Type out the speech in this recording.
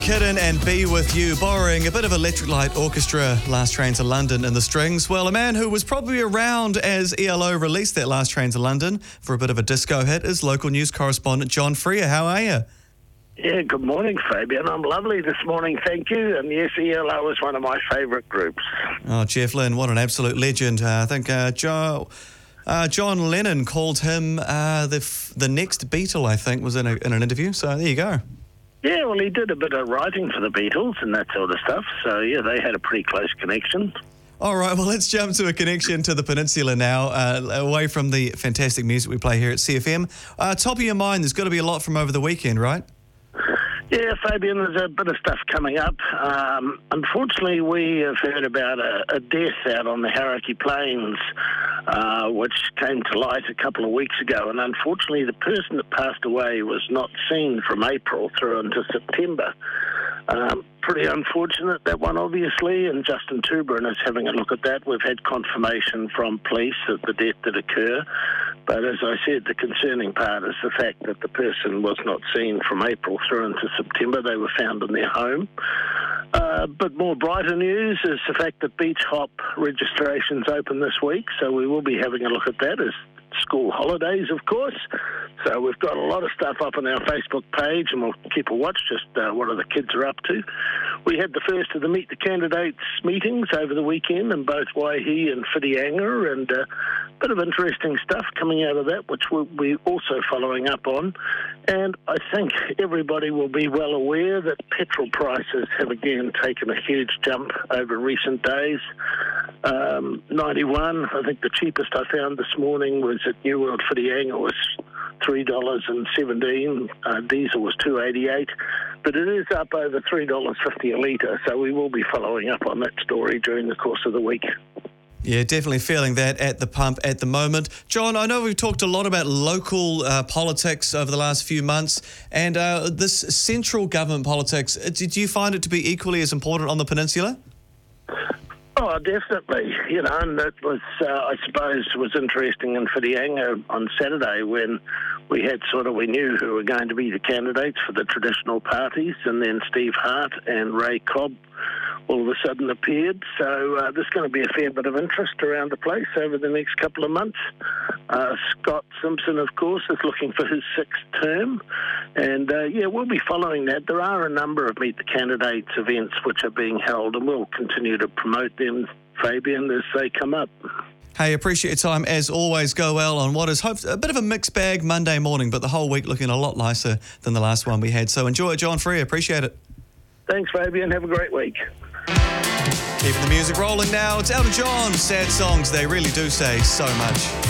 Kidden and Be With You, borrowing a bit of Electric Light Orchestra, Last Train to London in the strings. Well, a man who was probably around as ELO released that Last Train to London for a bit of a disco hit is local news correspondent John Freer. How are you? Yeah, good morning, Fabian. I'm lovely this morning, thank you. And yes, ELO is one of my favourite groups. Oh, Jeff Lynne, what an absolute legend. I think John Lennon called him the next Beatle, I think, was in an interview. So there you go. Yeah, well, he did a bit of writing for the Beatles and that sort of stuff. So, yeah, they had a pretty close connection. All right, well, let's jump to a connection to the peninsula now, away from the fantastic music we play here at CFM. Top of your mind, there's got to be a lot from over the weekend, right? Yeah, Fabian, there's a bit of stuff coming up. Unfortunately, we have heard about a death out on the Hauraki Plains, which came to light a couple of weeks ago. And unfortunately, the person that passed away was not seen from April through into September. Pretty unfortunate, that one, obviously, and Justin Tuberin is having a look at that. We've had confirmation from police that the death did occur. But as I said, the concerning part is the fact that the person was not seen from April through into September. They were found in their home. But more brighter news is the fact that Beach Hop registrations open this week, so we will be having a look at that as school holidays, of course. So we've got a lot of stuff up on our Facebook page, and we'll keep a watch just what the kids are up to. We had the first of the Meet the Candidates meetings over the weekend in both Waihi and Whitianga, and a bit of interesting stuff coming out of that, which we'll be also following up on. And I think everybody will be well aware that petrol prices have again taken a huge jump over recent days. 91, I think the cheapest I found this morning was at New World Whitianga was $3.17. Diesel was $2.88, but it is up over $3.50 a litre, so we will be following up on that story during the course of the week. Yeah, definitely feeling that at the pump at the moment. John, I know we've talked a lot about local politics over the last few months, and this central government politics, do you find it to be equally as important on the peninsula? Oh, definitely. And that was, I suppose, was interesting in Whitianga on Saturday when we knew who were going to be the candidates for the traditional parties, and then Steve Hart and Ray Cobb all of a sudden appeared. So there's going to be a fair bit of interest around the place over the next couple of months. Scott Simpson, of course, is looking for his sixth term. And, we'll be following that. There are a number of Meet the Candidates events which are being held, and we'll continue to promote them, Fabian, as they come up. Hey, appreciate your time as always. Go well on what is a bit of a mixed bag Monday morning, but the whole week looking a lot nicer than the last one we had. So enjoy it, John Freer. Appreciate it. Thanks, Fabian. Have a great week. Keeping the music rolling now. It's Elton John. Sad songs, they really do say so much.